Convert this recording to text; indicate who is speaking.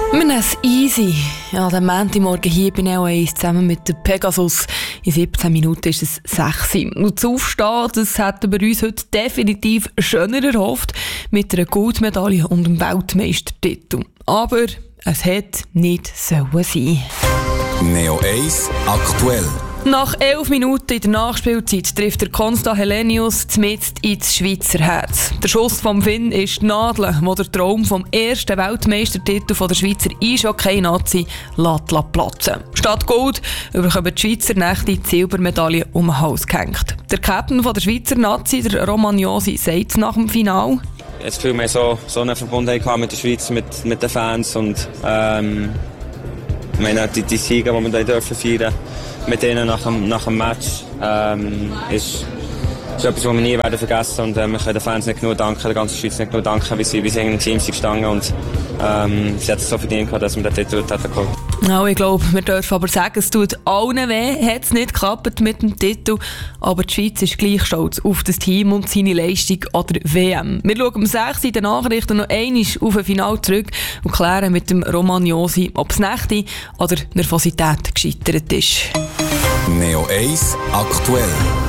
Speaker 1: Wir nehmen es easy. Ja, am Montagmorgen hier bei Neo 1 zusammen mit der Pegasus. In 17 Minuten ist es 6 Uhr. Und zu aufstehen, das hätten wir uns heute definitiv schöner erhofft, mit einer Goldmedaille und einem Weltmeistertitel. Aber es hätte nicht sollen sein.
Speaker 2: Neo 1 aktuell.
Speaker 1: Nach 11 Minuten in der Nachspielzeit trifft der Konsta Helenius mitten ins Schweizer Herz. Der Schuss vom Finn ist die Nadel, wo der Traum vom ersten Weltmeistertitel von der Schweizer Eishockey-Nazi platzen. Statt Gold bekommen die Schweizer Nächte die Silbermedaille um den Hals gehängt. Der Captain von der Schweizer Nazi, der Roman Josi, sagt nach dem Finale:
Speaker 3: Es fühlt mich so eine Verbundenheit mit der Schweiz, mit den Fans und ich meine, die Siege, die wir da dürfen feiern mit denen nach dem Match, ist etwas, was wir nie werden vergessen. Und wir können den Fans nicht genug danken, der ganzen Schweiz nicht genug danken, wie sie in einem Team sind gestanden und sie hat es so verdient, dass wir den Titel geholt.
Speaker 1: Ja, ich glaube, wir dürfen aber sagen, es tut allen weh, hat es nicht geklappt mit dem Titel, aber die Schweiz ist gleich stolz auf das Team und seine Leistung an der WM. Wir schauen um 6 in den Nachrichten noch einmal auf ein Finale zurück und klären mit dem Roman Josi, ob es Nächte oder Nervosität gescheitert ist.
Speaker 2: Neo 1 aktuell.